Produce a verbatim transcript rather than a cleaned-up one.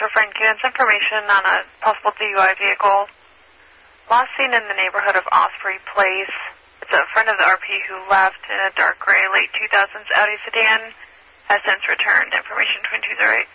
for friend Keenan's information on a possible D U I vehicle. Last seen in the neighborhood of Osprey Place. It's a friend of the R P who left in a dark gray late two thousands Audi sedan. Has since returned. Information twenty-two oh eight.